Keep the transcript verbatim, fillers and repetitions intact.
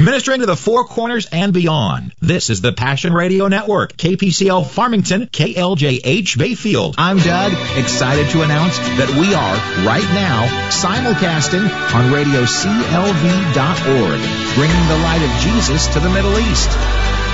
ministering to the Four Corners and beyond. This is the Passion Radio Network, K P C L Farmington, K L J H Bayfield. I'm Doug, excited to announce that we are, right now, simulcasting on radio C L V dot org, bringing the light of Jesus to the Middle East.